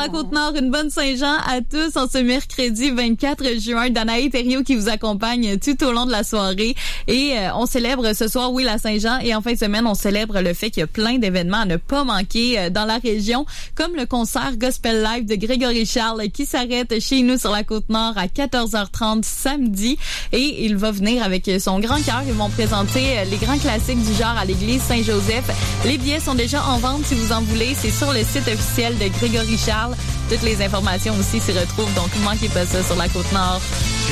la Côte-Nord, une bonne Saint-Jean à tous en ce mercredi 24 juin. Danae Thériault qui vous accompagne tout au long de la soirée. Et on célèbre ce soir, oui, la Saint-Jean. Et en fin de semaine, on célèbre le fait qu'il y a plein d'événements à ne pas manquer dans la région, comme le concert Gospel Live de Grégory Charles qui s'arrête chez nous sur la Côte-Nord à 14h30 samedi. Et il va venir avec son grand cœur. Ils vont présenter les grands classiques du genre à l'église Saint-Joseph. Les billets sont déjà en vente si vous en voulez. C'est sur le site officiel de Grégory Charles. Toutes les informations aussi s'y retrouvent, donc ne manquez pas ça sur la Côte-Nord.